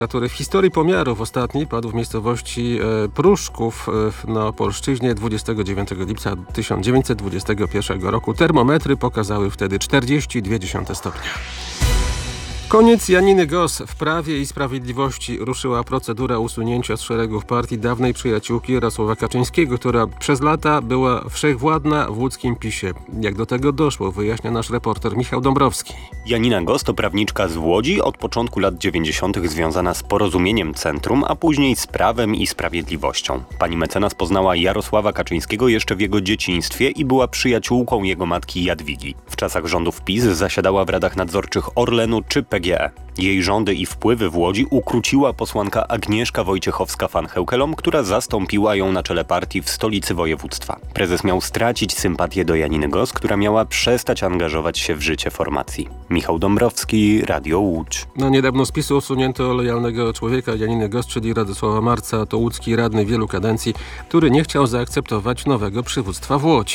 Który w historii pomiarów ostatni padł w miejscowości Pruszków na Opolszczyźnie 29 lipca 1921 roku. Termometry pokazały wtedy 40,2 stopnia. Koniec Janiny Gos. W Prawie i Sprawiedliwości ruszyła procedura usunięcia z szeregów partii dawnej przyjaciółki Jarosława Kaczyńskiego, która przez lata była wszechwładna w łódzkim PiS-ie. Jak do tego doszło, wyjaśnia nasz reporter Michał Dąbrowski. Janina Gos to prawniczka z Łodzi, od początku lat 90. związana z Porozumieniem Centrum, a później z Prawem i Sprawiedliwością. Pani mecenas poznała Jarosława Kaczyńskiego jeszcze w jego dzieciństwie i była przyjaciółką jego matki Jadwigi. W czasach rządów PiS zasiadała w radach nadzorczych Orlenu czy PGE. Jej rządy i wpływy w Łodzi ukróciła posłanka Agnieszka Wojciechowska-Van Heukelom, która zastąpiła ją na czele partii w stolicy województwa. Prezes miał stracić sympatię do Janiny Gos, która miała przestać angażować się w życie formacji. Michał Dąbrowski, Radio Łódź. Niedawno z PiS-u usunięto lojalnego człowieka Janiny Gos, czyli Radosława Marca. To łódzki radny wielu kadencji, który nie chciał zaakceptować nowego przywództwa w Łodzi.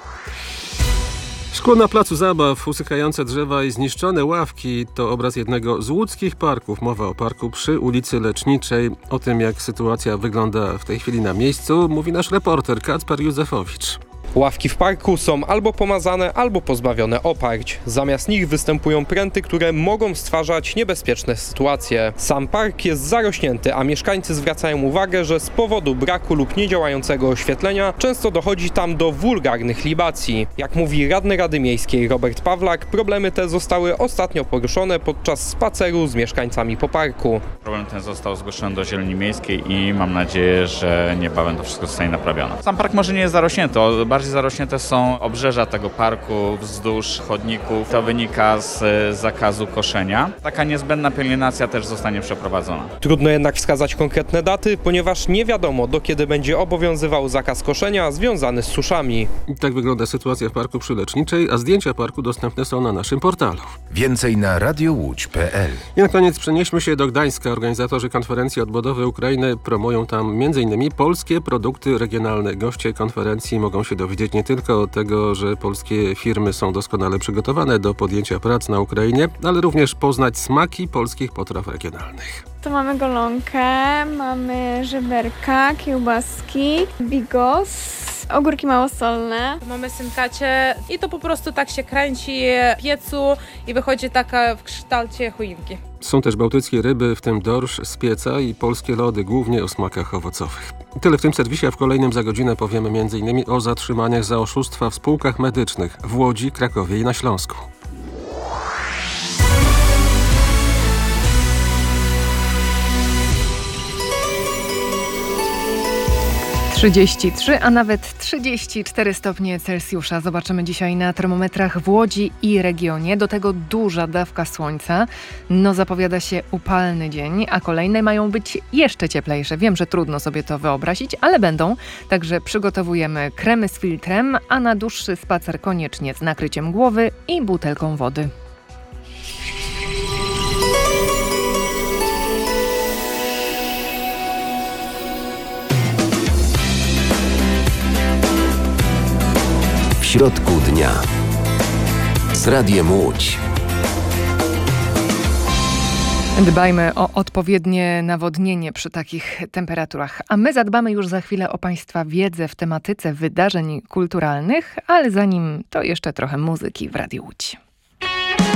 Szkło na placu zabaw, usykające drzewa i zniszczone ławki to obraz jednego z łódzkich parków. Mowa o parku przy ulicy Leczniczej. O tym, jak sytuacja wygląda w tej chwili na miejscu, mówi nasz reporter Kacper Józefowicz. Ławki w parku są albo pomazane, albo pozbawione oparć. Zamiast nich występują pręty, które mogą stwarzać niebezpieczne sytuacje. Sam park jest zarośnięty, a mieszkańcy zwracają uwagę, że z powodu braku lub niedziałającego oświetlenia często dochodzi tam do wulgarnych libacji. Jak mówi radny Rady Miejskiej Robert Pawlak, problemy te zostały ostatnio poruszone podczas spaceru z mieszkańcami po parku. Problem ten został zgłoszony do Zieleni Miejskiej i mam nadzieję, że niebawem to wszystko zostanie naprawione. Sam park może nie jest zarośnięty, bardziej zarośnięte są obrzeża tego parku wzdłuż chodników. To wynika z zakazu koszenia. Taka niezbędna pielęgnacja też zostanie przeprowadzona. Trudno jednak wskazać konkretne daty, ponieważ nie wiadomo, do kiedy będzie obowiązywał zakaz koszenia związany z suszami. Tak wygląda sytuacja w parku przy Leczniczej, a zdjęcia parku dostępne są na naszym portalu. Więcej na radiołódź.pl. I na koniec przenieśmy się do Gdańska. Organizatorzy konferencji odbudowy Ukrainy promują tam m.in. polskie produkty regionalne. Goście konferencji mogą się dowiedzieć nie tylko tego, że polskie firmy są doskonale przygotowane do podjęcia prac na Ukrainie, ale również poznać smaki polskich potraw regionalnych. To mamy golonkę, mamy żeberka, kiełbaski, bigos, ogórki małosolne. Mamy synkacie i to po prostu tak się kręci w piecu i wychodzi taka w kształcie choinki. Są też bałtyckie ryby, w tym dorsz z pieca i polskie lody, głównie o smakach owocowych. Tyle w tym serwisie, a w kolejnym za godzinę powiemy m.in. o zatrzymaniach za oszustwa w spółkach medycznych w Łodzi, Krakowie i na Śląsku. - 33, a nawet 34 stopnie Celsjusza. Zobaczymy dzisiaj na termometrach w Łodzi i regionie. Do tego duża dawka słońca. Zapowiada się upalny dzień, a kolejne mają być jeszcze cieplejsze. Wiem, że trudno sobie to wyobrazić, ale będą. Także przygotowujemy kremy z filtrem, a na dłuższy spacer koniecznie z nakryciem głowy i butelką wody. W środku dnia z Radiem Łódź. Dbajmy o odpowiednie nawodnienie przy takich temperaturach, a my zadbamy już za chwilę o Państwa wiedzę w tematyce wydarzeń kulturalnych, ale zanim to jeszcze trochę muzyki w Radiu Łódź.